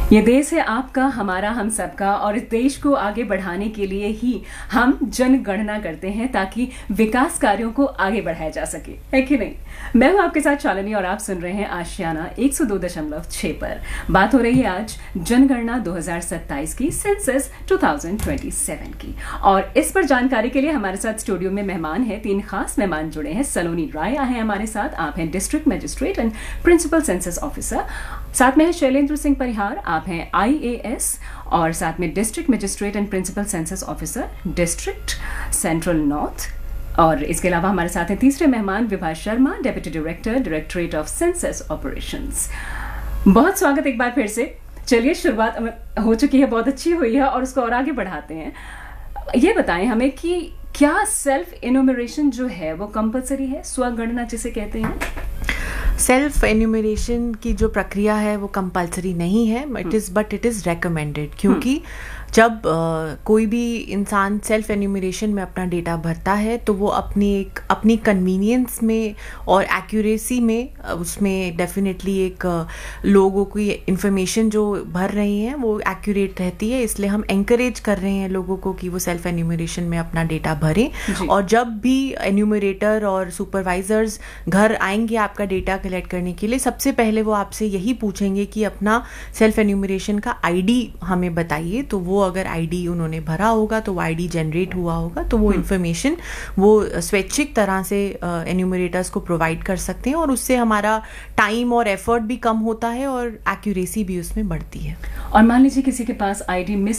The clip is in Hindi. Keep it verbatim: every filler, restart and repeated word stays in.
ये देश है आपका, हमारा, हम सबका, और इस देश को आगे बढ़ाने के लिए ही हम जनगणना करते हैं ताकि विकास कार्यों को आगे बढ़ाया जा सके, है कि नहीं। मैं हूं आपके साथ शालिनी और आप सुन रहे हैं आशियाना एक सौ दो दशमलव छह पर। बात हो रही है आज जनगणना दो हज़ार सत्ताईस की, सेंसस दो हज़ार सत्ताईस की। और इस पर जानकारी के लिए हमारे साथ स्टूडियो में मेहमान हैं, तीन खास मेहमान जुड़े हैं। सलोनी राय हैं हमारे साथ, आप हैं district magistrate and principal census officer. साथ में है शैलेंद्र सिंह परिहार, आप हैं आई ए एस और साथ में district magistrate and principal census officer district central north. और इसके अलावा हमारे साथ हैं तीसरे मेहमान Vibha Sharma, deputy director, directorate of census operations. बहुत स्वागत एक बार फिर से। चलिए, शुरुआत हो चुकी है, बहुत अच्छी हुई है और उसको और आगे बढ़ाते हैं। ये बताएं हमें कि क्या सेल्फ इन्यूमरेशन जो है वो कंपलसरी है, स्वगणना जिसे कहते हैं? सेल्फ एन्यूमरेशन की जो प्रक्रिया है वो कंपलसरी नहीं है, it is but it is recommended, क्योंकि जब uh, कोई भी इंसान सेल्फ एन्यूमरेशन में अपना डेटा भरता है तो वो अपनी एक अपनी कन्वीनियंस में और एक्यूरेसी में uh, उसमें डेफिनेटली एक uh, लोगों की इंफॉर्मेशन जो भर रही हैं वो एक्यूरेट रहती है। इसलिए हम एंकरेज कर रहे हैं लोगों को कि वो सेल्फ एन्यूमरेशन में अपना डेटा भरें। और जब भी एन्यूमरेटर और सुपरवाइजर्स घर आएंगे आपका डेटा कलेक्ट करने के लिए, सबसे पहले वो आपसे यही पूछेंगे कि अपना सेल्फ एन्यूमरेशन का आईडी हमें बताइए। तो वो अगर आईडी उन्होंने भरा होगा तो वो आईडी जनरेट हुआ होगा, तो वो इन्फॉर्मेशन वो स्वैच्छिक तरह से एन्यूमरेटर्स को प्रोवाइड कर सकते हैं और उससे हमारा टाइम और एफर्ट भी कम होता है और एक्यूरेसी भी उसमें बढ़ती है। और मान लीजिए किसी के पास आईडी मिस